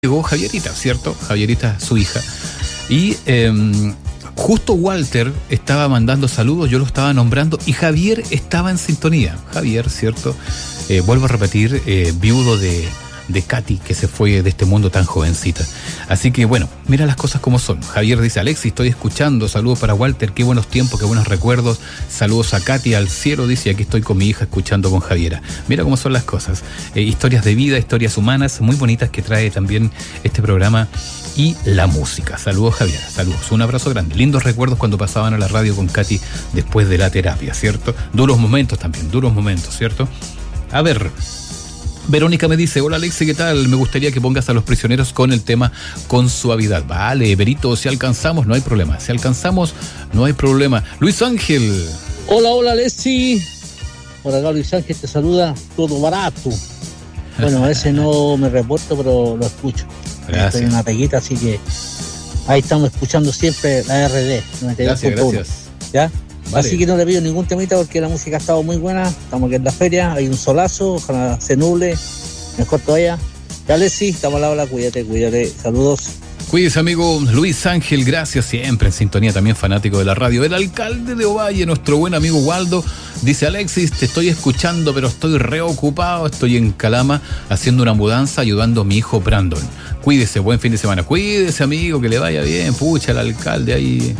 llegó Javierita, ¿cierto? Javierita, su hija. Y justo Walter estaba mandando saludos, yo lo estaba nombrando y Javier estaba en sintonía. Javier, ¿cierto? Vuelvo a repetir, viudo de Katy, que se fue de este mundo tan jovencita. Así que bueno, mira las cosas como son. Javier dice: Alexis, estoy escuchando, saludos para Walter, qué buenos tiempos, qué buenos recuerdos, saludos a Katy, al cielo, dice, aquí estoy con mi hija escuchando con Javiera. Mira cómo son las cosas, historias de vida, historias humanas muy bonitas que trae también este programa y la música. Saludos, Javier, saludos, un abrazo grande, lindos recuerdos cuando pasaban a la radio con Katy después de la terapia, ¿cierto? Duros momentos también, duros momentos, ¿cierto? A ver, Verónica me dice: hola Alexi, ¿qué tal? Me gustaría que pongas a Los Prisioneros con el tema Con Suavidad. Vale, Verito, si alcanzamos, no hay problema. Si alcanzamos, no hay problema. Luis Ángel. Hola Alexi. Por acá Luis Ángel te saluda, todo barato. Bueno, a veces no me reporto, pero lo escucho. Gracias. Estoy en una peguita, así que ahí estamos escuchando siempre la RD. Gracias. ¿Ya? Vale. Así que no le pido ningún temita porque la música ha estado muy buena. Estamos aquí en la feria, hay un solazo, ojalá se nuble, mejor todavía. Dale, sí, estamos a la hora, cuídate, saludos. Cuídese, amigo Luis Ángel, gracias, siempre en sintonía, también fanático de la radio. El alcalde de Ovalle, nuestro buen amigo Waldo, dice: Alexis, te estoy escuchando, pero estoy reocupado, estoy en Calama haciendo una mudanza, ayudando a mi hijo Brandon. Cuídese, buen fin de semana. Cuídese, amigo, que le vaya bien. Pucha, el alcalde ahí.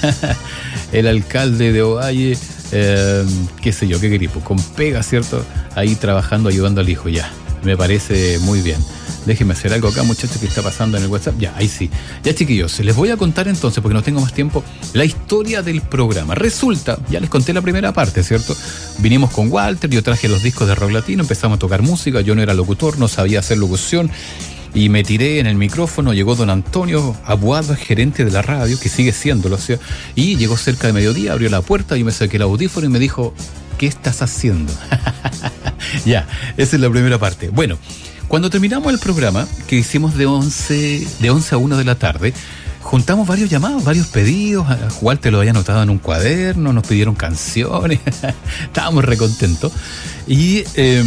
El alcalde de Ovalle, qué sé yo, qué gripo, con pega, ¿cierto? Ahí trabajando, ayudando al hijo, ya. Me parece muy bien. Déjenme hacer algo acá, muchachos, que está pasando en el WhatsApp. Ya, ahí sí. Ya, chiquillos, les voy a contar entonces, porque no tengo más tiempo, la historia del programa. Resulta, ya les conté la primera parte, ¿cierto? Vinimos con Walter, yo traje los discos de rock latino, empezamos a tocar música, yo no era locutor, no sabía hacer locución, y me tiré en el micrófono. Llegó don Antonio Abuado, gerente de la radio, que sigue siéndolo, ¿sí? Y llegó cerca de mediodía, abrió la puerta, yo me saqué el audífono y me dijo: ¿qué estás haciendo? Ya, esa es la primera parte. Bueno, cuando terminamos el programa, que hicimos de 11 a 1 de la tarde, juntamos varios llamados, varios pedidos. Walter lo había anotado en un cuaderno, nos pidieron canciones, estábamos recontentos. Y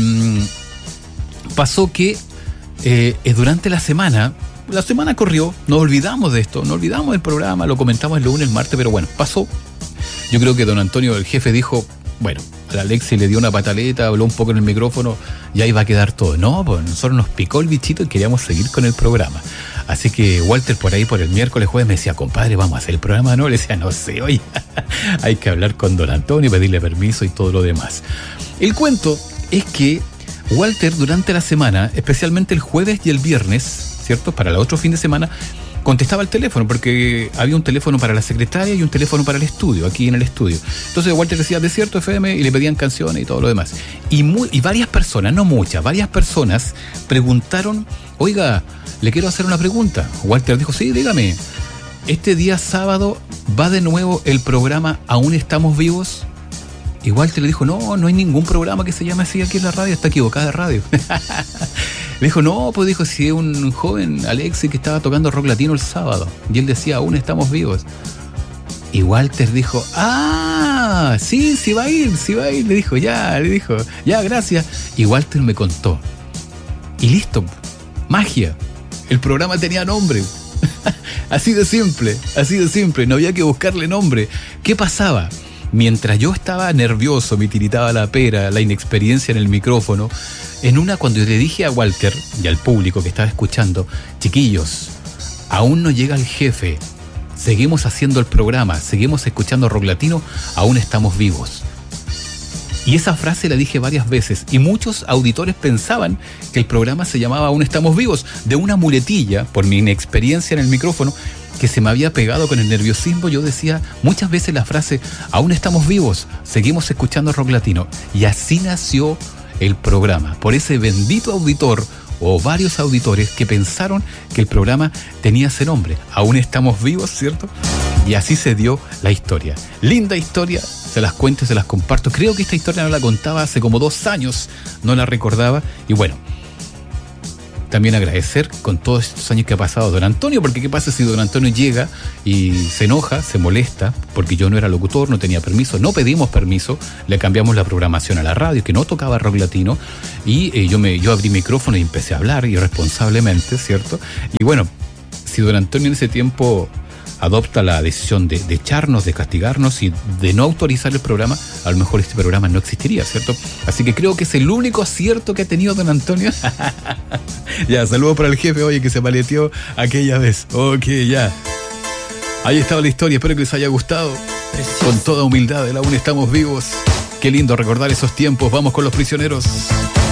pasó que durante la semana corrió, nos olvidamos de esto, nos olvidamos del programa, lo comentamos el lunes, el martes, pero bueno, pasó. Yo creo que don Antonio, el jefe, dijo: bueno, a Alexi le dio una pataleta, habló un poco en el micrófono, ya iba a quedar todo. No, pues nosotros nos picó el bichito y queríamos seguir con el programa. Así que Walter por ahí, por el miércoles, jueves, me decía: compadre, ¿vamos a hacer el programa? No, le decía: no sé, oye, hay que hablar con don Antonio, pedirle permiso y todo lo demás. El cuento es que Walter durante la semana, especialmente el jueves y el viernes, ¿cierto? Para el otro fin de semana, contestaba el teléfono, porque había un teléfono para la secretaria y un teléfono para el estudio, aquí en el estudio. Entonces Walter decía Desierto FM y le pedían canciones y todo lo demás. Y varias personas, no muchas, varias personas preguntaron: oiga, le quiero hacer una pregunta. Walter dijo: sí, dígame. Este día sábado va de nuevo el programa Aún Estamos Vivos. Y Walter le dijo: no hay ningún programa que se llame así aquí en la radio, está equivocada de radio. Le dijo: no, pues dijo, si es un joven Alexis que estaba tocando rock latino el sábado. Y él decía: Aún Estamos Vivos. Y Walter dijo: sí va a ir, le dijo, ya, gracias. Y Walter me contó. Y listo, magia. El programa tenía nombre. Así de simple, no había que buscarle nombre. ¿Qué pasaba? Mientras yo estaba nervioso, me tiritaba la pera, la inexperiencia en el micrófono, cuando le dije a Walter y al público que estaba escuchando: chiquillos, aún no llega el jefe, seguimos haciendo el programa, seguimos escuchando rock latino, aún estamos vivos. Y esa frase la dije varias veces, y muchos auditores pensaban que el programa se llamaba Aún Estamos Vivos, de una muletilla, por mi inexperiencia en el micrófono, que se me había pegado con el nerviosismo. Yo decía muchas veces la frase: aún estamos vivos, seguimos escuchando rock latino. Y así nació el programa, por ese bendito auditor o varios auditores que pensaron que el programa tenía ese nombre: Aún Estamos Vivos, ¿cierto? Y así se dio la historia. Linda historia, se las cuento, se las comparto. Creo que esta historia no la contaba hace como 2 años, no la recordaba. Y bueno, también agradecer con todos estos años que ha pasado don Antonio, porque ¿qué pasa si don Antonio llega y se enoja, se molesta, porque yo no era locutor, no tenía permiso, no pedimos permiso, le cambiamos la programación a la radio, que no tocaba rock latino, y yo abrí micrófono y empecé a hablar irresponsablemente, ¿cierto? Y bueno, si don Antonio en ese tiempo adopta la decisión de echarnos, de castigarnos y de no autorizar el programa, a lo mejor este programa no existiría, ¿cierto? Así que creo que es el único acierto que ha tenido don Antonio. Ya, saludos para el jefe, oye, que se paleteó aquella vez. Ok, ya. Ahí estaba la historia, espero que les haya gustado. Con toda humildad, aún estamos vivos. Qué lindo recordar esos tiempos. Vamos con Los Prisioneros.